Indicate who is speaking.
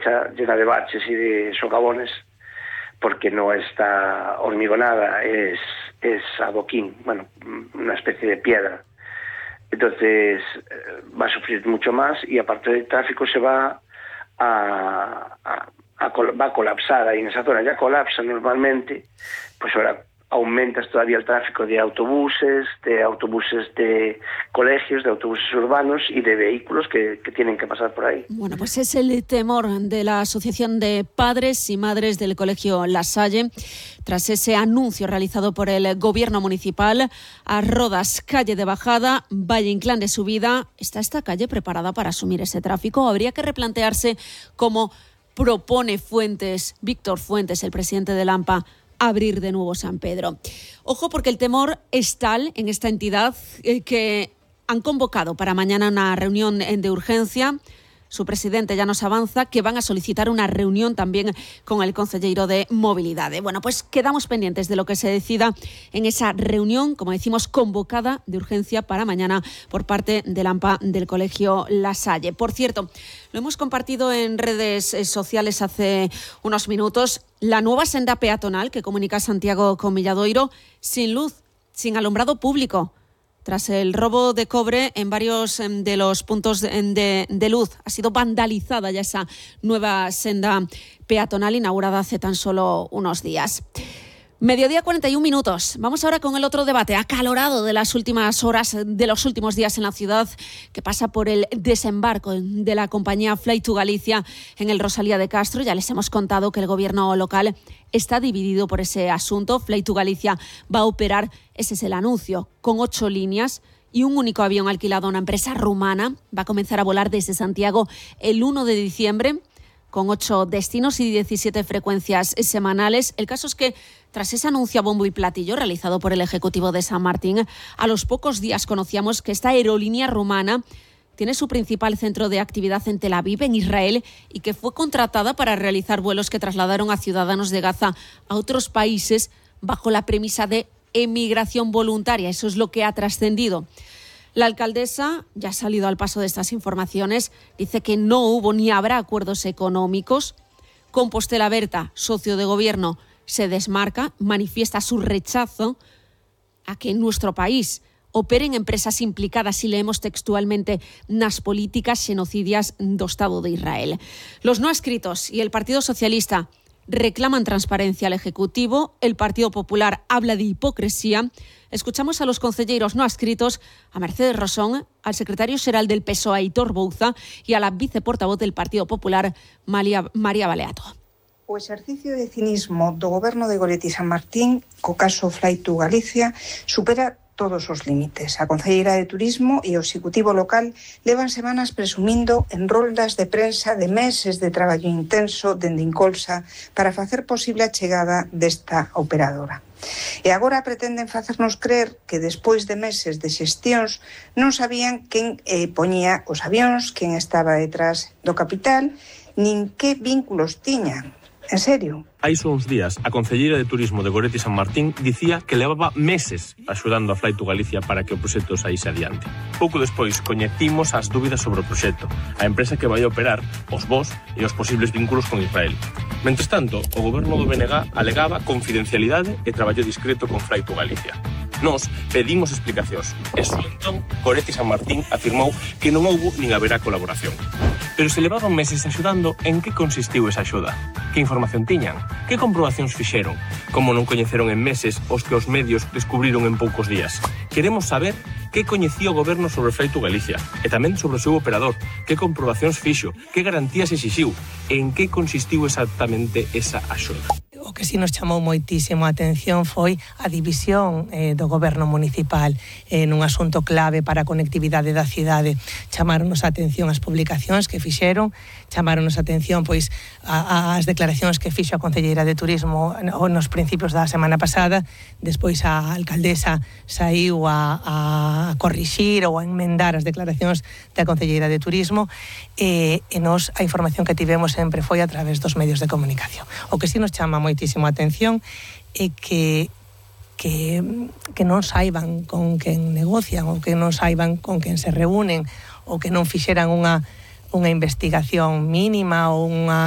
Speaker 1: derecha llena de baches y de socavones, porque no está hormigonada, es adoquín, bueno, una especie de piedra. Entonces va a sufrir mucho más, y aparte del tráfico se va a colapsar ahí en esa zona. Ya colapsa normalmente, pues ahora aumentas todavía el tráfico de autobuses de colegios, de autobuses urbanos y de vehículos que tienen que pasar por ahí.
Speaker 2: Bueno, pues es el temor de la Asociación de Padres y Madres del Colegio La Salle tras ese anuncio realizado por el Gobierno municipal. A Rodas, calle de bajada, Valle Inclán de subida. ¿Está esta calle preparada para asumir ese tráfico? Habría que replantearse, como propone Víctor Fuentes, el presidente de AMPA, abrir de nuevo San Pedro. Ojo, porque el temor es tal en esta entidad que han convocado para mañana una reunión de urgencia. Su presidente ya nos avanza que van a solicitar una reunión también con el concelleiro de Movilidad. Bueno, pues quedamos pendientes de lo que se decida en esa reunión, como decimos, convocada de urgencia para mañana por parte del AMPA del Colegio La Salle. Por cierto, lo hemos compartido en redes sociales hace unos minutos, la nueva senda peatonal que comunica Santiago con Milladoiro, sin luz, sin alumbrado público. Tras el robo de cobre en varios de los puntos de luz, ha sido vandalizada ya esa nueva senda peatonal inaugurada hace tan solo unos días. Mediodía 41 minutos. Vamos ahora con el otro debate acalorado de las últimas horas, de los últimos días en la ciudad, que pasa por el desembarco de la compañía Fly2Galicia en el Rosalía de Castro. Ya les hemos contado que el gobierno local está dividido por ese asunto. Fly2Galicia va a operar, ese es el anuncio, con 8 líneas y un único avión alquilado a una empresa rumana. Va a comenzar a volar desde Santiago el 1 de diciembre. Con 8 destinos y 17 frecuencias semanales. El caso es que, tras ese anuncio a bombo y platillo realizado por el Ejecutivo de San Martín, a los pocos días conocíamos que esta aerolínea rumana tiene su principal centro de actividad en Tel Aviv, en Israel, y que fue contratada para realizar vuelos que trasladaron a ciudadanos de Gaza a otros países bajo la premisa de emigración voluntaria. Eso es lo que ha trascendido. La alcaldesa ya ha salido al paso de estas informaciones, dice que no hubo ni habrá acuerdos económicos. Compostela Berta, socio de gobierno, se desmarca, manifiesta su rechazo a que en nuestro país operen empresas implicadas, y leemos textualmente, nas políticas xenocidias do Estado de Israel. Los no adscritos y el Partido Socialista reclaman transparencia al Ejecutivo. El Partido Popular habla de hipocresía. Escuchamos a los concelleiros no adscritos, a Mercedes Rosón, al secretario xeral del PSOE, Aitor Bouza, y a la viceportavoz del Partido Popular, María Baleato.
Speaker 3: O exercicio de cinismo do goberno de Goretti San Martín, co caso Fly2Galicia, supera todos os límites. A concelleira de Turismo e o Executivo local levan semanas presumindo en roldas de prensa de meses de traballo intenso dende Incolsa para facer posible a chegada desta operadora. E agora pretenden facernos creer que despois de meses de xestións non sabían quen poñía os avións, quen estaba detrás do capital, nin que vínculos tiñan. En serio?
Speaker 4: Hai só uns días, a concelleira de Turismo de Goretti San Martín dicía que levaba meses axudando a Fly2Galicia para que o proxecto saíse adiante. Pouco despois, coñecimos as dúbidas sobre o proxecto, a empresa que vai operar, os voos e os posibles vínculos con Israel. Mentres tanto, o goberno do BNG alegaba confidencialidade e traballo discreto con Fly2Galicia. Nós pedimos explicacións e só entón Goretti San Martín afirmou que non houbo nin haberá colaboración. Pero se levaban meses axudando, en que consistiu esa axuda? Que información tiñan? Que comprobacións fixeron? Como non coñeceron en meses os que os medios descubriron en poucos días? Queremos saber que coñecía o goberno sobre Fly2Galicia e tamén sobre o seu operador, que comprobacións fixo, que garantías exixiu, en que consistiu exactamente esa axuda.
Speaker 5: O que si nos chamou moitísimo a atención foi a división do goberno municipal nun asunto clave para a conectividade da cidade. Chamaronos a atención as publicacións que fixeron, chamaronos a atención pois as declaracións que fixo a concelleira de Turismo nos principios da semana pasada. Despois a alcaldesa saiu a corrixir ou a enmendar as declaracións da concelleira de Turismo e nos a información que tivemos sempre foi a través dos medios de comunicación. O que si nos chama moitísimo a atención é que non saiban con quen negocian ou que non saiban con quen se reúnen ou que non fixeran unha investigación mínima ou unha